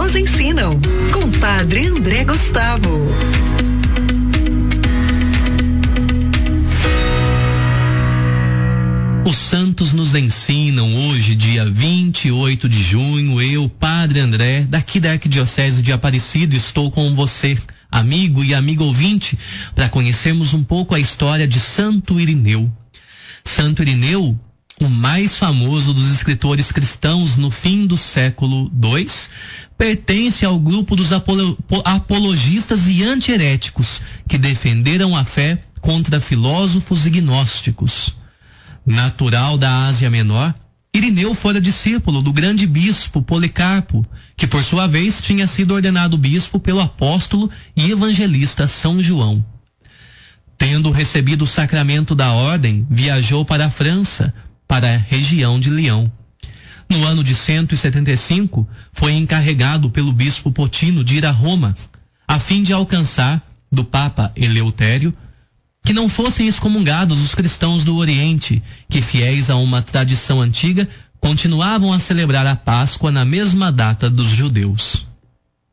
nos ensinam, com Padre André Gustavo. Os santos nos ensinam hoje, dia 28 de junho, eu, Padre André, daqui da Arquidiocese de Aparecida, estou com você, amigo e amigo ouvinte, para conhecermos um pouco a história de Santo Irineu. Santo Irineu, o mais famoso dos escritores cristãos no fim do século II, pertence ao grupo dos apologistas e antiheréticos que defenderam a fé contra filósofos e gnósticos. Natural da Ásia Menor, Irineu fora discípulo do grande bispo Policarpo, que por sua vez tinha sido ordenado bispo pelo apóstolo e evangelista São João. Tendo recebido o sacramento da ordem, viajou para a França, para a região de Lyon. No ano de 175, foi encarregado pelo bispo Potino de ir a Roma, a fim de alcançar, do Papa Eleutério, que não fossem excomungados os cristãos do Oriente, que, fiéis a uma tradição antiga, continuavam a celebrar a Páscoa na mesma data dos judeus.